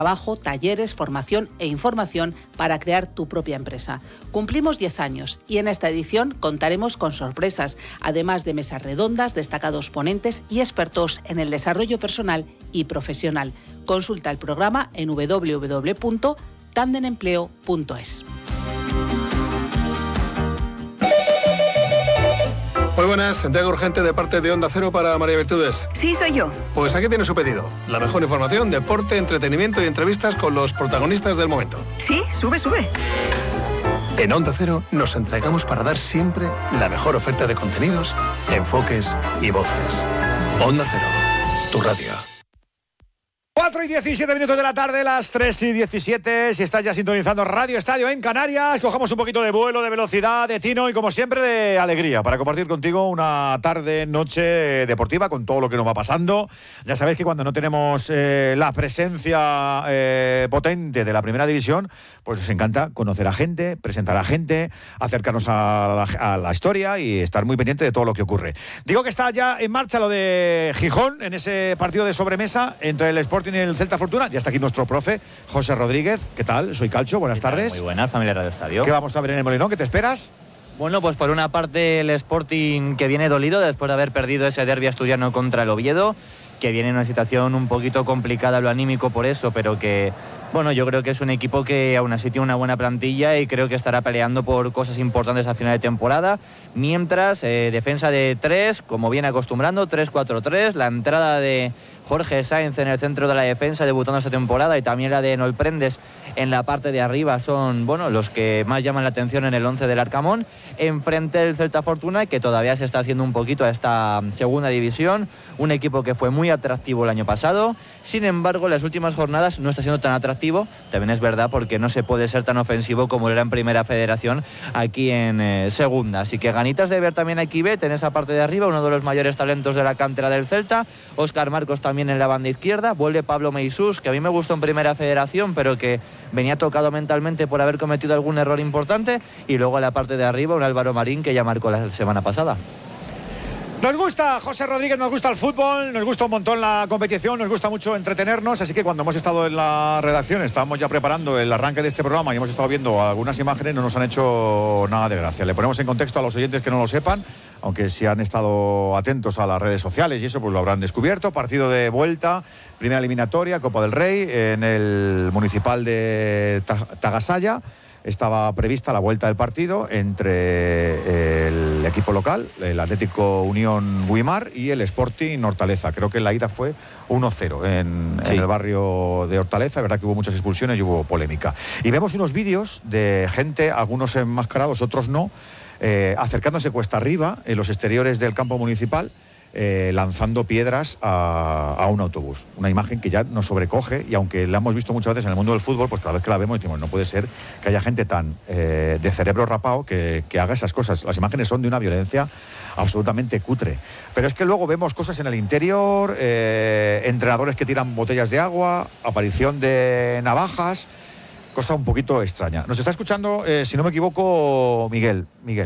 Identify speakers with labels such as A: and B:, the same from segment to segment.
A: trabajo, talleres, formación e información para crear tu propia empresa. Cumplimos 10 años y en esta edición contaremos con sorpresas, además de mesas redondas, destacados ponentes y expertos en el desarrollo personal y profesional. Consulta el programa en www.tandenempleo.es.
B: Muy buenas, entrega urgente de parte de Onda Cero para María Virtudes.
C: Sí, soy yo.
B: Pues aquí tiene su pedido. La mejor información, deporte, entretenimiento y entrevistas con los protagonistas del momento.
C: Sí, sube.
B: En Onda Cero nos entregamos para dar siempre la mejor oferta de contenidos, enfoques y voces. Onda Cero, tu radio.
D: 4:17 de la tarde, las 3:17. Si estás ya sintonizando Radio Estadio en Canarias, cojamos un poquito de vuelo, de velocidad, de tino y, como siempre, de alegría para compartir contigo una tarde, noche deportiva con todo lo que nos va pasando. Ya sabéis que cuando no tenemos la presencia potente de la primera división, pues nos encanta conocer a gente, presentar a gente, acercarnos a la historia y estar muy pendiente de todo lo que ocurre. Digo que está ya en marcha lo de Gijón en ese partido de sobremesa entre el Sporting y el Celta Fortuna. Ya está aquí nuestro profe, José Rodríguez. ¿Qué tal? Soy Calcho, buenas tardes.
E: Muy buenas, familia Radio Estadio.
D: ¿Qué vamos a ver en el Molinón? ¿Qué te esperas?
E: Bueno, pues por una parte el Sporting, que viene dolido después de haber perdido ese derbi asturiano contra el Oviedo, que viene en una situación un poquito complicada lo anímico por eso, pero que, bueno, yo creo que es un equipo que aún así tiene una buena plantilla y creo que estará peleando por cosas importantes a final de temporada. Mientras, defensa de 3, como viene acostumbrando, 3-4-3, la entrada de Jorge Sáenz en el centro de la defensa debutando esta temporada y también la de Nolprendes en la parte de arriba son, bueno, los que más llaman la atención en el 11 del Arcamón. Enfrente del Celta Fortuna, que todavía se está haciendo un poquito a esta segunda división, un equipo que fue muy atractivo el año pasado. Sin embargo, en las últimas jornadas no está siendo tan atractivo. También es verdad, porque no se puede ser tan ofensivo como era en Primera Federación aquí en Segunda. Así que ganitas de ver también a Kibet en esa parte de arriba, uno de los mayores talentos de la cantera del Celta. Óscar Marcos también en la banda izquierda. Vuelve Pablo Meisús, que a mí me gustó en Primera Federación, pero que venía tocado mentalmente por haber cometido algún error importante. Y luego en la parte de arriba un Álvaro Marín, que ya marcó la semana pasada.
D: Nos gusta, José Rodríguez, nos gusta el fútbol, nos gusta un montón la competición, nos gusta mucho entretenernos, así que cuando hemos estado en la redacción, estábamos ya preparando el arranque de este programa y hemos estado viendo algunas imágenes, no nos han hecho nada de gracia. Le ponemos en contexto a los oyentes que no lo sepan, aunque si han estado atentos a las redes sociales y eso, pues lo habrán descubierto. Partido de vuelta, primera eliminatoria, Copa del Rey, en el municipal de Tagasalla. Estaba prevista la vuelta del partido entre el equipo local, el Atlético Unión Guimar, y el Sporting Hortaleza. Creo que la ida fue 1-0 en el barrio de Hortaleza. Es verdad que hubo muchas expulsiones y hubo polémica. Y vemos unos vídeos de gente, algunos enmascarados, otros no, acercándose cuesta arriba en los exteriores del campo municipal, lanzando piedras a un autobús. Una imagen que ya nos sobrecoge, y aunque la hemos visto muchas veces en el mundo del fútbol, pues cada vez que la vemos decimos, no puede ser que haya gente tan de cerebro rapado que haga esas cosas. Las imágenes son de una violencia absolutamente cutre. Pero es que luego vemos cosas en el interior, entrenadores que tiran botellas de agua, aparición de navajas, cosa un poquito extraña. Nos está escuchando, si no me equivoco, Miguel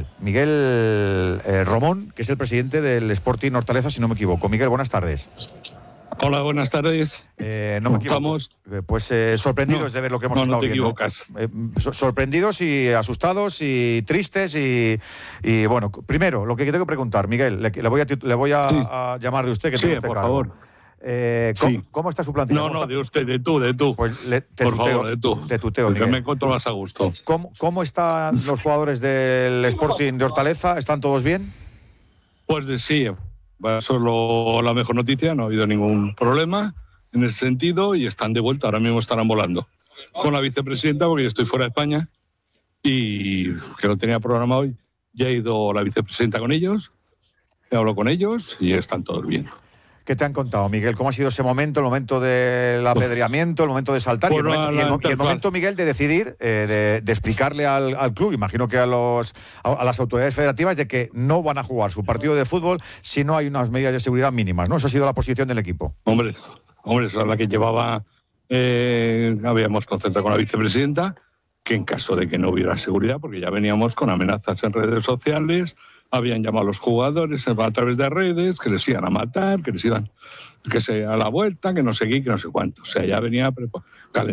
D: Romón, que es el presidente del Sporting Hortaleza, si no me equivoco. Miguel, buenas tardes.
F: Hola, buenas tardes.
D: No me equivoco. Pues sorprendidos de ver lo que hemos estado viendo.
F: No te equivocas.
D: Sorprendidos y asustados y tristes y bueno, primero, lo que tengo que preguntar, Miguel, le voy a llamar de usted, que tiene usted
F: por
D: cargo.
F: favor.
D: ¿Cómo está su plantilla?
F: No, de usted, de tú.
D: Pues
F: por favor, de tú.
D: Te tuteo,
F: porque
D: Miguel.
F: me encuentro más a gusto.
D: ¿Cómo están los jugadores del Sporting de Hortaleza? ¿Están todos bien?
F: Pues sí, solo la mejor noticia, no ha habido ningún problema en ese sentido y están de vuelta, ahora mismo estarán volando. Con la vicepresidenta, porque yo estoy fuera de España y que lo tenía programado hoy, ya ha ido la vicepresidenta con ellos, he hablado con ellos y están todos bien.
D: ¿Qué te han contado, Miguel? ¿Cómo ha sido ese momento, el momento del apedreamiento, el momento de saltar y el momento, Miguel, de decidir, de explicarle al club, imagino que a las autoridades federativas, de que no van a jugar su partido de fútbol si no hay unas medidas de seguridad mínimas, ¿no? Esa ha sido la posición del equipo.
F: Hombre, esa es la que llevaba, habíamos concertado con la vicepresidenta, que en caso de que no hubiera seguridad, porque ya veníamos con amenazas en redes sociales, habían llamado a los jugadores a través de redes, que les iban a matar, que les iban a la vuelta, que no sé qué, que no sé cuánto. O sea, ya venía